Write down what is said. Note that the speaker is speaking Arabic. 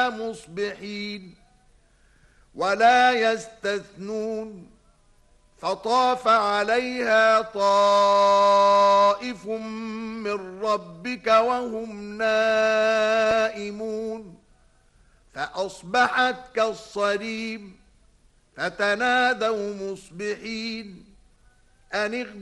عليها مصبحين ولا يستثنون فطاف عليها طائف من ربك وهم نائمون فأصبحت كالصريم فتنادوا مصبحين أن